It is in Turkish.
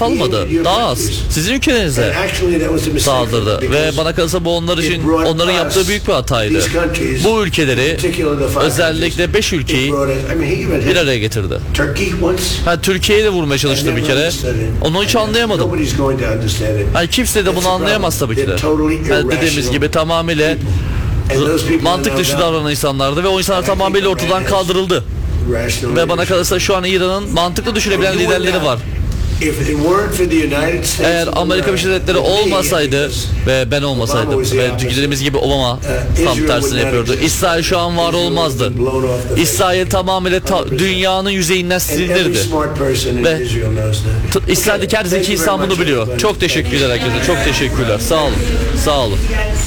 salmadı. Daha az. Sizin ülkenize saldırdı. Ve bana kalırsa bu onlar için onların yaptığı büyük bir hataydı. Bu ülkeleri, özellikle 5 ülkeyi bir araya getirdi. Türkiye'yi de vurmaya çalıştı bir kere. Onu hiç anlayamadım. Kimse de bunu anlayamaz tabii ki de. Dediğimiz gibi tamamıyla mantık dışı davranan insanlardı ve o insanlar tamamıyla ortadan kaldırıldı. Ve bana kalırsa şu an İran'ın mantıklı düşünebilen liderleri var. Eğer Amerika Birleşik Devletleri olmasaydı ve ben olmasaydım ve dediğimiz gibi Obama tam tersini yapıyordu, İsrail şu an var olmazdı. İsrail tamamıyla dünyanın yüzeyinden silinirdi. Ve İsrail'deki her zeki insan bunu biliyor. Çok teşekkürler herkese. Çok teşekkürler. Sağ olun. Sağ olun.